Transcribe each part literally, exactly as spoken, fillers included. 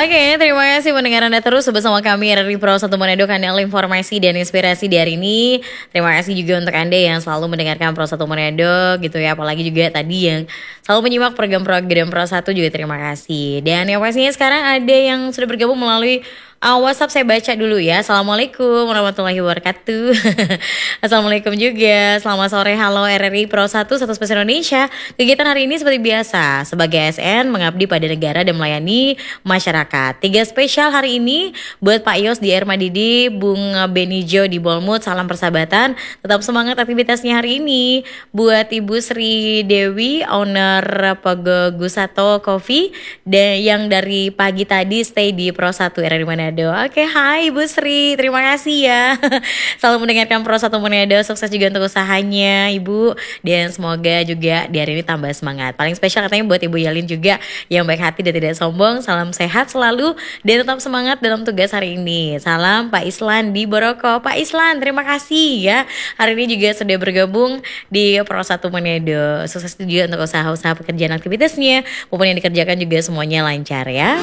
Oke, terima kasih mendengar Anda terus bersama kami R R I Pro satu Manado, kanal informasi dan inspirasi di hari ini. Terima kasih juga untuk Anda yang selalu mendengarkan Pro satu Manado gitu ya. Apalagi juga tadi yang selalu menyimak program-program Pro satu juga terima kasih. Dan yang pastinya sekarang ada yang sudah bergabung melalui Uh, WhatsApp saya baca dulu ya. Assalamualaikum warahmatullahi wabarakatuh. Assalamualaikum juga. Selamat sore, halo R R I Pro satu, satu Spesial Indonesia. Kegiatan hari ini seperti biasa, sebagai A S N mengabdi pada negara dan melayani masyarakat. Tiga spesial hari ini buat Pak Yos di Air Madidi, Bung Benijo di Bolmut, salam persahabatan. Tetap semangat aktivitasnya hari ini. Buat Ibu Sri Dewi, owner Pogo Gusato Coffee, dan yang dari pagi tadi stay di Pro satu R R I Manado. Oke, hai Ibu Sri, terima kasih ya. Selalu mendengarkan Pro satu Manado, sukses juga untuk usahanya Ibu. Dan semoga juga di hari ini tambah semangat. Paling spesial katanya buat Ibu Yalin juga, yang baik hati dan tidak sombong. Salam sehat selalu dan tetap semangat dalam tugas hari ini. Salam Pak Islan di Boroko. Pak Islan, terima kasih ya. Hari ini juga sudah bergabung di Pro satu Manado. Sukses juga untuk usaha-usaha pekerjaan aktivitasnya, maupun yang dikerjakan juga semuanya lancar ya.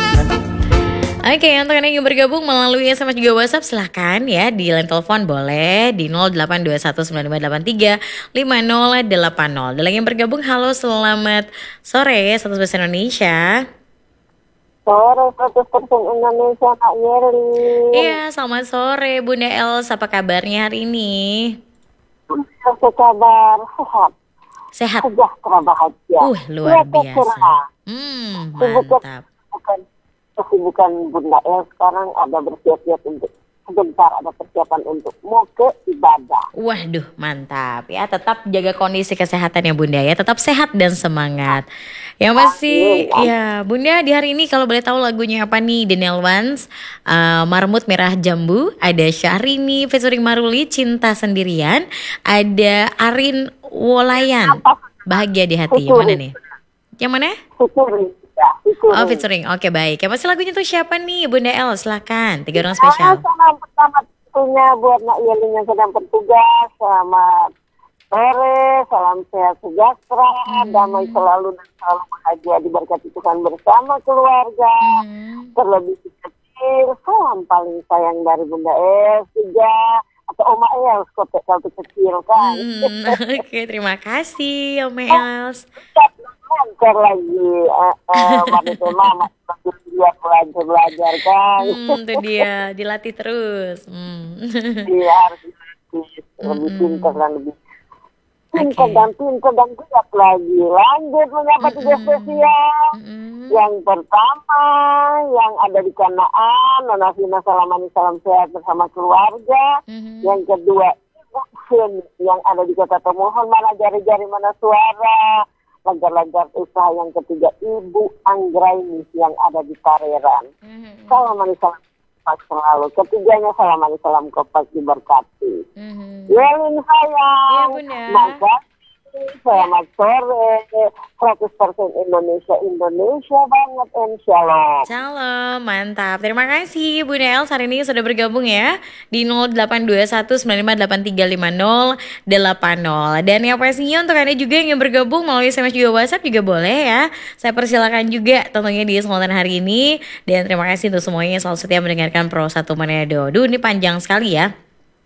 Oke, untuk Anda yang bergabung melalui S M S juga WhatsApp, silahkan ya. Di line telepon boleh di nol delapan dua satu sembilan lima delapan tiga lima nol delapan nol. Dan yang bergabung, halo selamat sore, satu Spesial Indonesia. Sore, satu Spesial Indonesia, Kak Yeli. Iya, selamat sore Bunda Elsa, apa kabarnya hari ini? Apa kabar? Sehat. Sehat. Sejahtera, bahagia. Uh, luar biasa. Hmm, mantap. Bukan kesibukan Bunda El sekarang ada bersiap-siap untuk sebentar, ada persiapan untuk mau ke ibadah. Waduh, mantap ya. Tetap jaga kondisi kesehatan ya Bunda ya. Tetap sehat dan semangat. Yang pasti ya Bunda, di hari ini kalau boleh tahu lagunya apa nih? The Nail Ones, uh, Marmut Merah Jambu, ada Syahrini featuring Maruli, Cinta Sendirian, ada Arin Wolayan, Bahagia di Hati. Yang mana nih? Yang mana? Syukuri. Oh, featuring. Oke, baik. Ya, pasti lagunya tuh siapa nih, Bunda El? Silakan. Tiga orang spesial. Salam pertama tentunya buat Nak Yelin yang sedang bertugas. Selamat sore, salam sehat sejahtera, hmm. damai selalu dan selalu bahagia, diberkati Tuhan bersama keluarga. Hmm. Terlebih kecil, salam paling sayang dari Bunda El juga. Atau Oma Els, kotek kalau kecil kan. Hmm. Oke, okay, terima kasih Oma Els. Lancar lagi, uh, uh, Mama Mama dia belajar belajar kan. Hmm, itu dia dilatih terus. Hmm. Iya, harus dilatih lebih hmm. pintar dan lebih pintar okay. dan pintar dan kuat lagi. Lanjut menyapa hmm. tiga spesial. Hmm. Yang pertama yang ada di Kanaan, Nona Vina Salamani, salam sehat bersama keluarga. Hmm. Yang kedua Ibu Sin yang ada di Kota Tomohon, mana jari-jari mana suara. Lancar-lancar usaha. Yang ketiga Ibu Anggraini yang ada di Pareran. Mm-hmm. Salam manis salam kompak selalu. Ketiganya salam manis salam kompak diberkati. Mm-hmm. Yelin sayang. Iya, Bunda. Selamat sore. seratus persen Indonesia Indonesia banget, insyaallah. Shalom, mantap. Terima kasih Bunda Els hari ini sudah bergabung ya di nol delapan dua satu sembilan lima delapan tiga lima nol delapan nol. Dan yang pastinya untuk Anda juga yang bergabung melalui S M S juga WhatsApp juga boleh ya. Saya persilakan juga tentunya di kesempatan hari ini. Dan terima kasih untuk semuanya yang selalu setia mendengarkan Pro satu Manado. Duh, ini panjang sekali ya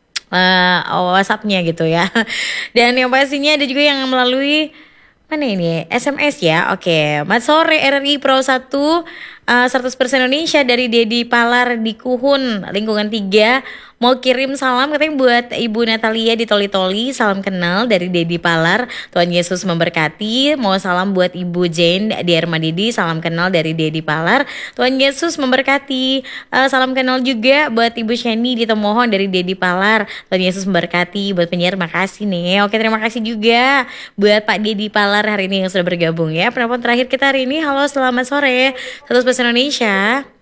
Uh, WhatsAppnya gitu ya. Dan yang pastinya ada juga yang melalui mana ini S M S ya. Oke, Mat sore R R I Pro satu uh, seratus persen Indonesia dari Dedi Palar di Kuhun lingkungan tiga. Mau kirim salam katanya buat Ibu Natalia di Toli-Toli. Salam kenal dari Dedi Palar. Tuhan Yesus memberkati. Mau salam buat Ibu Jane di Air Madidi. Salam kenal dari Dedi Palar. Tuhan Yesus memberkati. uh, Salam kenal juga buat Ibu Sheni di Tomohon dari Dedi Palar. Tuhan Yesus memberkati. Buat penyiar makasih nih. Oke, terima kasih juga buat Pak Dedi Palar hari ini yang sudah bergabung ya. Penelpon terakhir kita hari ini. Halo, selamat sore satu Spesial Indonesia.